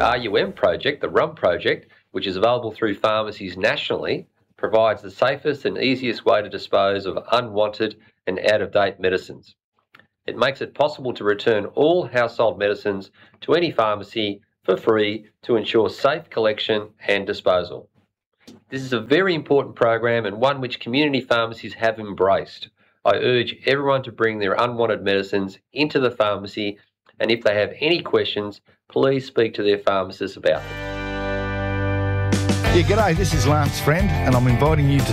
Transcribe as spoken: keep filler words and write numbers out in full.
R U M project, the R U M project, which is available through pharmacies nationally, provides the safest and easiest way to dispose of unwanted and out-of-date medicines. It makes it possible to return all household medicines to any pharmacy for free to ensure safe collection and disposal. This is a very important program and one which community pharmacies have embraced. I urge everyone to bring their unwanted medicines into the pharmacy, and if they have any questions, please speak to their pharmacist about them. Yeah, g'day, this is Lance Friend, and I'm inviting you to